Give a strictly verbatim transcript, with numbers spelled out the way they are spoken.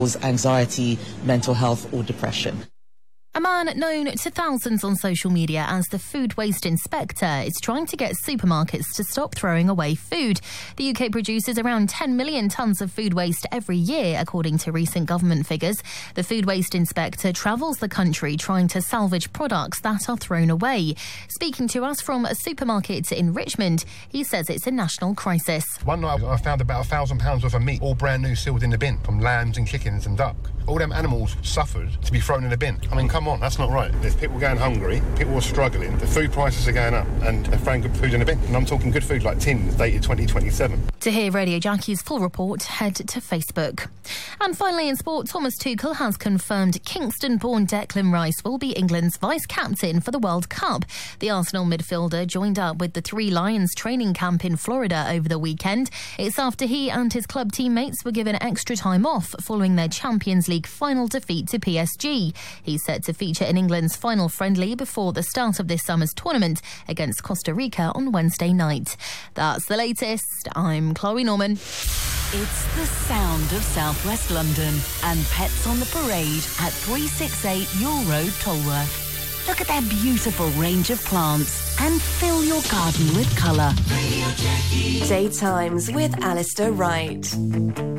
anxiety, mental health or depression. A man known to thousands on social media as the Food Waste Inspector is trying to get supermarkets to stop throwing away food. The U K produces around ten million tonnes of food waste every year, according to recent government figures. The Food Waste Inspector travels the country trying to salvage products that are thrown away. Speaking to us from a supermarket in Richmond, he says it's a national crisis. One night I found about a thousand pounds worth of meat, all brand new, sealed in the bin, from lambs and chickens and duck. All them animals suffered to be thrown in the bin. I mean, come on, that's not right. There's people going hungry, people are struggling, the food prices are going up, and they're throwing good food in the bin. And I'm talking good food like tins dated twenty twenty-seven. To hear Radio Jackie's full report, head to Facebook. And finally in sport, Thomas Tuchel has confirmed Kingston-born Declan Rice will be England's vice-captain for the World Cup. The Arsenal midfielder joined up with the Three Lions training camp in Florida over the weekend. It's after he and his club teammates were given extra time off following their Champions League final defeat to P S G. He's set to feature in England's final friendly before the start of this summer's tournament against Costa Rica on Wednesday night. That's the latest. I'm Chloe Norman. It's the sound of southwest London and Pets on the Parade at three sixty-eight Yule Road, Tolworth. Look at their beautiful range of plants and fill your garden with colour. Daytimes with Alistair Wright.